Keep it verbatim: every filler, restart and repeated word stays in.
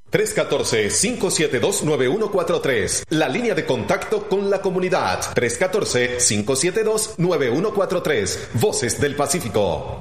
tres uno cuatro, cinco siete dos, nueve uno cuatro tres. La línea de contacto con la comunidad. tres uno cuatro, cinco siete dos, nueve uno cuatro tres. Voces del Pacífico.